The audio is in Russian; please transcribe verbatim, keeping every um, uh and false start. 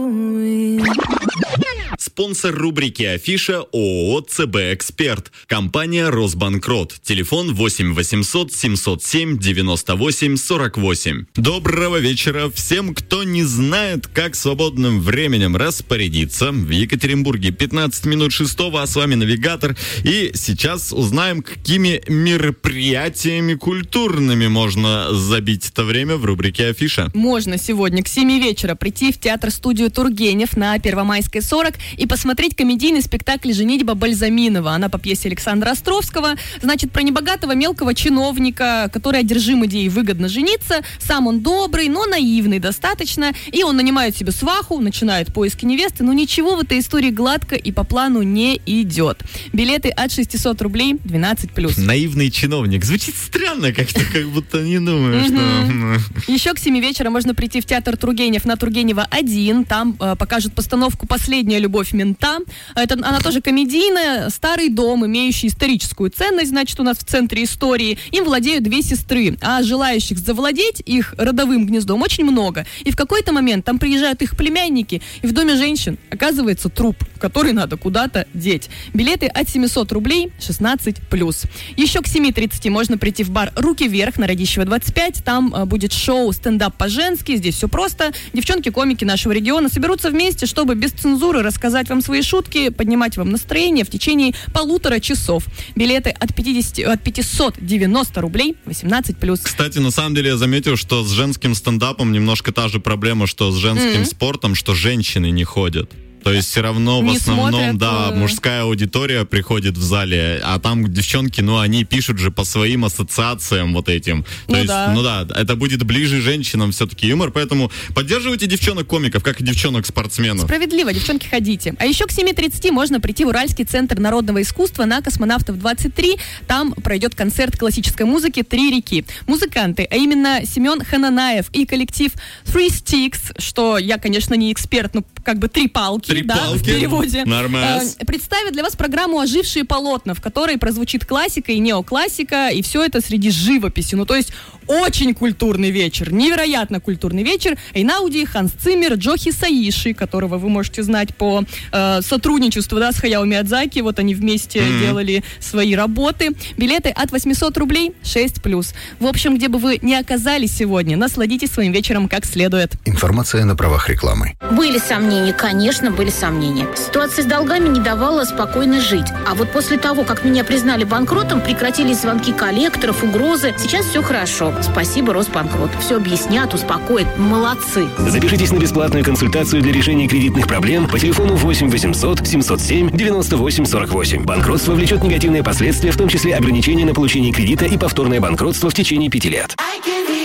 Спонсор рубрики «Афиша» ООО «ЦБ Эксперт». Компания «Росбанкрот». Телефон восемь восемьсот семьсот семь девяносто восемь сорок восемь. Доброго вечера всем, кто не знает, как свободным временем распорядиться. В Екатеринбурге пятнадцать минут шестого, а с вами навигатор. И сейчас узнаем, какими мероприятиями культурными можно забить это время в рубрике «Афиша». Можно сегодня к семи вечера прийти в театр-студию Тургенев на Первомайской сорок и посмотреть комедийный спектакль «Женитьба Бальзаминова». Она по пьесе Александра Островского. Значит, про небогатого мелкого чиновника, который одержим идеей выгодно жениться. Сам он добрый, но наивный достаточно. И он нанимает себе сваху, начинает поиски невесты. Но ничего в этой истории гладко и по плану не идет. Билеты от шестьсот рублей, двенадцать плюс. Наивный чиновник. Звучит странно как-то, как будто не думаю, что... Еще к семи вечера можно прийти в театр Тургенев на Тургенева один. Там э, покажут постановку «Последняя любовь мента». Это, она тоже комедийная. Старый дом, имеющий историческую ценность, значит, у нас в центре истории. Им владеют две сестры, а желающих завладеть их родовым гнездом очень много. И в какой-то момент там приезжают их племянники, и в доме женщин оказывается труп, который надо куда-то деть. Билеты от семьсот рублей, шестнадцать плюс. Еще к семи тридцати можно прийти в бар «Руки вверх» на Радищева двадцать пять. Там э, будет шоу «Стендап по-женски». Здесь все просто. Девчонки-комики нашего региона соберутся вместе, чтобы без цензуры рассказать вам свои шутки, поднимать вам настроение в течение полутора часов. Билеты от, пятидесяти, от пятьсот девяносто рублей, восемнадцать плюс. Кстати, на самом деле я заметил, что с женским стендапом немножко та же проблема, что с женским mm-hmm. спортом, что женщины не ходят. То есть все равно не в основном, смотрят, да, э... мужская аудитория приходит в зале, а там девчонки, ну, они пишут же по своим ассоциациям вот этим. То ну есть, да. ну да, это будет ближе женщинам все-таки юмор, поэтому поддерживайте девчонок-комиков, как и девчонок-спортсменов. Справедливо, девчонки, ходите. А еще к семи тридцати можно прийти в Уральский центр народного искусства на Космонавтов двадцать три. Там пройдет концерт классической музыки «Три реки». Музыканты, а именно Семен Хананаев и коллектив Three Sticks, что я, конечно, не эксперт, но как бы три палки. Три да, палки. В переводе. Нормас. Э, представит для вас программу «Ожившие полотна», в которой прозвучит классика и неоклассика, и все это среди живописи. Ну, то есть очень культурный вечер, невероятно культурный вечер. Эйнауди, Ханс Циммер, Джохи Саиши, которого вы можете знать по э, сотрудничеству, да, с Хаяо Миядзаки. Вот они вместе mm-hmm. делали свои работы. Билеты от восемьсот рублей, шесть плюс. В общем, где бы вы ни оказались сегодня, насладитесь своим вечером как следует. Информация на правах рекламы. Были сомнения, конечно, были сомнения. Ситуация с долгами не давала спокойно жить. А вот после того, как меня признали банкротом, прекратились звонки коллекторов, угрозы. Сейчас все хорошо. Спасибо, Росбанкрот. Все объяснят, успокоят. Молодцы. Запишитесь на бесплатную консультацию для решения кредитных проблем по телефону восемь восемьсот семьсот семь девяносто восемь сорок восемь. Банкротство влечет негативные последствия, в том числе ограничения на получение кредита и повторное банкротство в течение пяти лет.